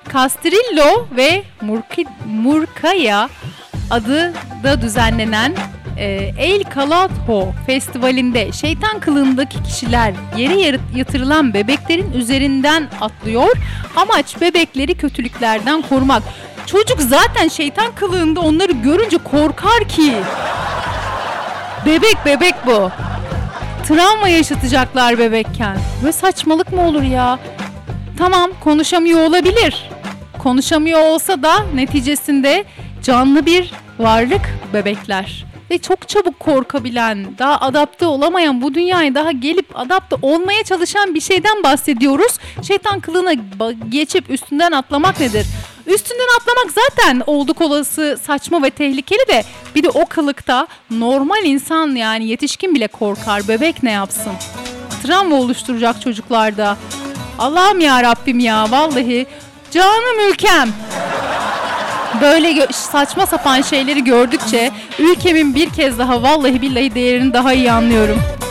Castrillo ve Murkaya adı da düzenlenen El Calajo Festivali'nde şeytan kılığındaki kişiler yere yatırılan bebeklerin üzerinden atlıyor. Amaç bebekleri kötülüklerden korumak. Çocuk zaten şeytan kılığında, onları görünce korkar ki. Bebek bu. Travma yaşatacaklar bebekken. Böyle saçmalık mı olur ya? Tamam, konuşamıyor olabilir. Konuşamıyor olsa da neticesinde canlı bir varlık bebekler. Ve çok çabuk korkabilen, daha adapte olamayan, bu dünyaya daha gelip adapte olmaya çalışan bir şeyden bahsediyoruz. Şeytan kılığına geçip üstünden atlamak nedir? Üstünden atlamak zaten olduk olası saçma ve tehlikeli de bir de o kılıkta normal insan, yani yetişkin bile korkar. Bebek ne yapsın? Travma oluşturacak çocuklarda. Allah'ım ya Rabbim ya, vallahi canım ülkem. Böyle saçma sapan şeyleri gördükçe ülkemin bir kez daha vallahi billahi değerini daha iyi anlıyorum.